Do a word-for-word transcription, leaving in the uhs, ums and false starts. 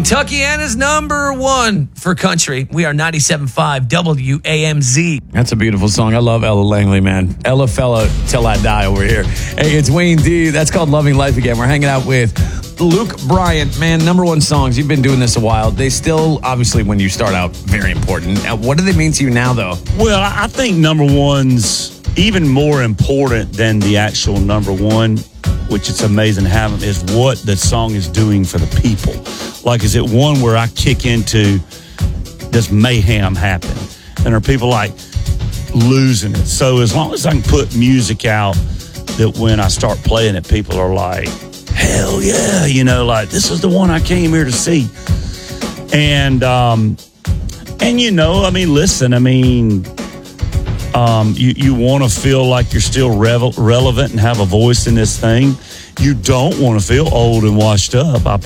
Kentuckiana's number one for country. We are ninety-seven point five W A M Z. That's a beautiful song. I love Ella Langley, man. Ella fella till I die over here. Hey, it's Wayne D. That's called Loving Life Again. We're hanging out with Luke Bryant. Man, number one songs. You've been doing this a while. They still, obviously, when you start out, very important. Uh, What do they mean to you now, though? Well, I think number one's even more important than the actual number one, which it's amazing to have them, is what the song is doing for the people. Like, is it one where I kick into, does mayhem happen? And are people like losing it? So as long as I can put music out that when I start playing it, people are like, hell yeah, you know, like, this is the one I came here to see. And, um, and you know, I mean, listen, I mean, um, you, you want to feel like you're still revel- relevant and have a voice in this thing. You don't want to feel old and washed up. I